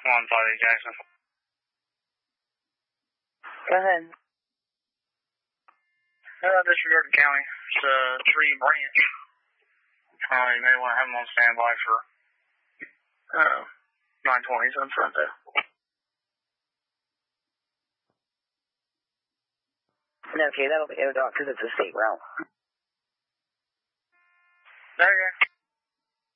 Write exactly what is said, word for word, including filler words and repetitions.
one five eight Jackson. Go ahead. Uh, disregard the county. It's a tree branch. Uh, you may want to have them on standby for uh, nine twenties on front there. Okay, that'll be O D O T because it's a state route.